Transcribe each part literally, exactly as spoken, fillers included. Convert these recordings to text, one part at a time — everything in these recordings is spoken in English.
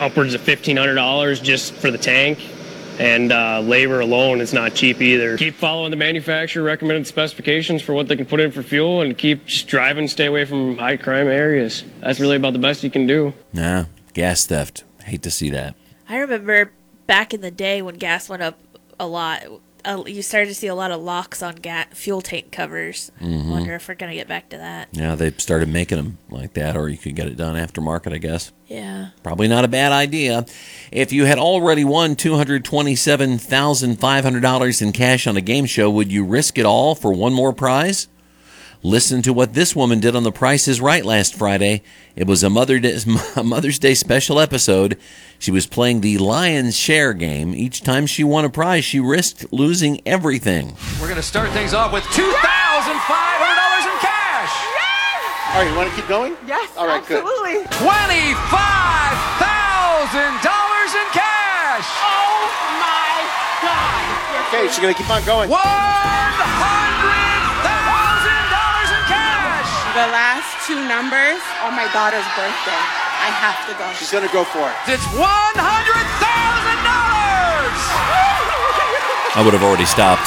upwards of fifteen hundred dollars just for the tank. And uh, labor alone is not cheap either. Keep following the manufacturer recommended specifications for what they can put in for fuel, and keep just driving, stay away from high crime areas. That's really about the best you can do. Nah, gas theft. Hate to see that. I remember back in the day when gas went up a lot, uh, you started to see a lot of locks on gas, fuel tank covers. Mm-hmm. Wonder if we're going to get back to that. Yeah, they started making them like that, or you could get it done aftermarket, I guess. Yeah. Probably not a bad idea. If you had already won two hundred twenty-seven thousand five hundred dollars in cash on a game show, would you risk it all for one more prize? Listen to what this woman did on The Price is Right last Friday. It was a, Mother Day, a Mother's Day special episode. She was playing the Lion's Share game. Each time she won a prize, she risked losing everything. We're going to start things off with two thousand five hundred dollars in cash. All right, you want to keep going? Yes, All right, absolutely. good. twenty-five thousand dollars in cash. Oh, my God. Okay, she's going to keep on going. one hundred thousand dollars in cash. The last two numbers are my daughter's birthday. I have to go. She's going to go for it. It's one hundred thousand dollars. I would have already stopped.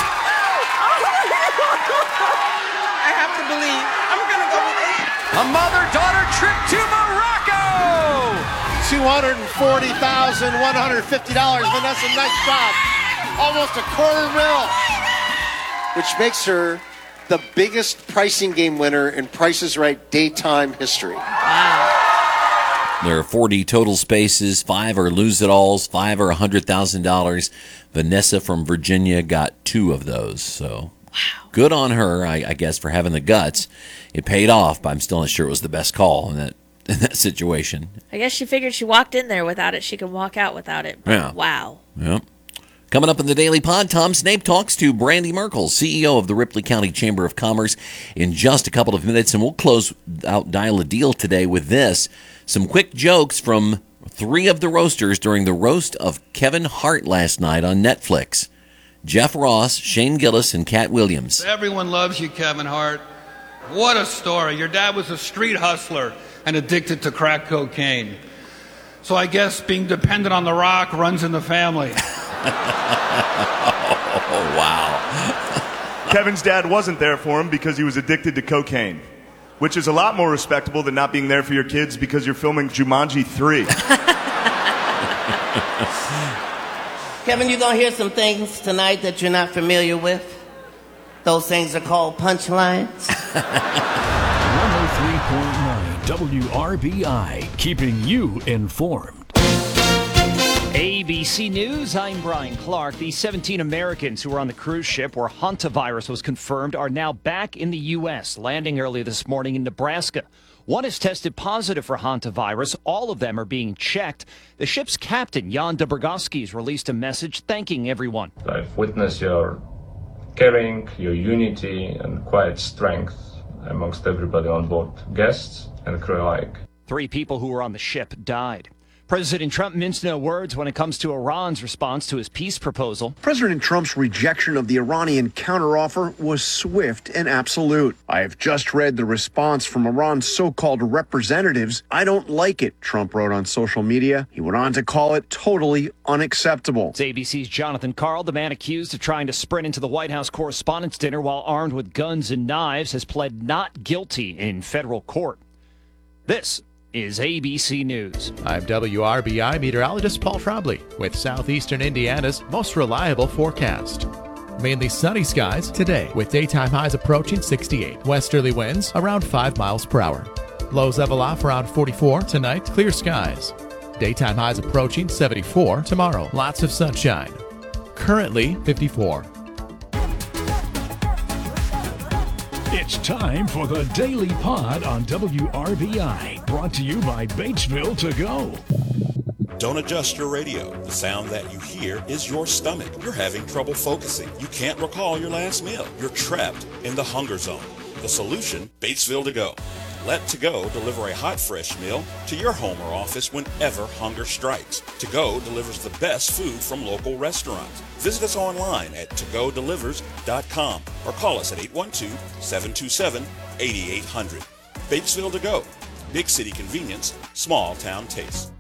I have to believe. I'm going to go with it. A mother-daughter trip to Morocco. two hundred forty thousand one hundred fifty dollars. Vanessa, nice job. Almost a quarter mil. Which makes her the biggest pricing game winner in Price is Right daytime history. There are forty total spaces. Five are lose-it-alls. Five are one hundred thousand dollars. Vanessa from Virginia got two of those. So wow. Good on her, I, I guess, for having the guts. It paid off, but I'm still not sure it was the best call in that in that situation. I guess she figured she walked in there without it. She could walk out without it. But Yeah. Wow. Yep. Coming up in the Daily Pod, Tom Snape talks to Brandy Merkel, C E O of the Ripley County Chamber of Commerce, in just a couple of minutes. And we'll close out Dial a Deal today with this. Some quick jokes from three of the roasters during the roast of Kevin Hart last night on Netflix. Jeff Ross, Shane Gillis, and Cat Williams. Everyone loves you, Kevin Hart. What a story. Your dad was a street hustler and addicted to crack cocaine. So I guess being dependent on the rock runs in the family. Oh, wow. Kevin's dad wasn't there for him because he was addicted to cocaine, which is a lot more respectable than not being there for your kids because you're filming Jumanji three. Kevin, you're going to hear some things tonight that you're not familiar with. Those things are called punchlines. one oh three point nine W R B I, keeping you informed. A B C News, I'm Brian Clark. The seventeen Americans who were on the cruise ship where hantavirus was confirmed are now back in the U S, landing early this morning in Nebraska. One has tested positive for hantavirus. All of them are being checked. The ship's captain, Jan Dobrogowski, has released a message thanking everyone. I've witnessed your caring, your unity, and quiet strength amongst everybody on board, guests and crew alike. Three people who were on the ship died. President Trump minced no words when it comes to Iran's response to his peace proposal. President Trump's rejection of the Iranian counteroffer was swift and absolute. I have just read the response from Iran's so-called representatives. I don't like it, Trump wrote on social media. He went on to call it totally unacceptable. It's A B C's Jonathan Karl, the man accused of trying to sprint into the White House Correspondents' Dinner while armed with guns and knives, has pled not guilty in federal court. This is A B C News. I'm W R B I meteorologist Paul Trombley with southeastern Indiana's most reliable forecast. Mainly sunny skies today with daytime highs approaching sixty-eight. Westerly winds around five miles per hour. Lows level off around forty-four tonight. Clear skies. Daytime highs approaching seventy-four tomorrow. Lots of sunshine. Currently fifty-four. It's time for the Daily Pod on W R B I, brought to you by Batesville To Go. Don't adjust your radio. The sound that you hear is your stomach. You're having trouble focusing. You can't recall your last meal. You're trapped in the hunger zone. The solution, Batesville To Go. Let To Go deliver a hot, fresh meal to your home or office whenever hunger strikes. To Go delivers the best food from local restaurants. Visit us online at to go delivers dot com or call us at eight one two, seven two seven, eight eight zero zero. Batesville To Go. Big city convenience, small town taste.